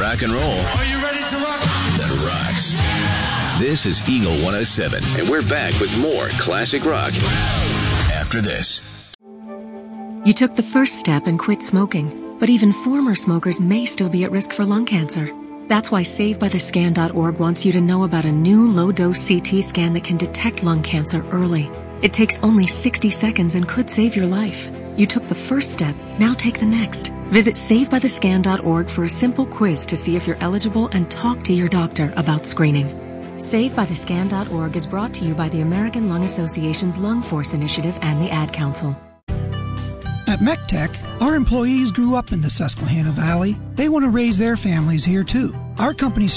rock and roll. Are you ready to rock? That rocks. This is Eagle 107, and we're back with more classic rock after this. You took the first step and quit smoking, but even former smokers may still be at risk for lung cancer. That's why SaveByTheScan.org wants you to know about a new low-dose CT scan that can detect lung cancer early. It takes only 60 seconds and could save your life. You took the first step, now take the next. Visit SaveByTheScan.org for a simple quiz to see if you're eligible and talk to your doctor about screening. SaveByTheScan.org is brought to you by the American Lung Association's Lung Force Initiative and the Ad Council. At MECTEC, our employees grew up in the Susquehanna Valley. They want to raise their families here too. Our company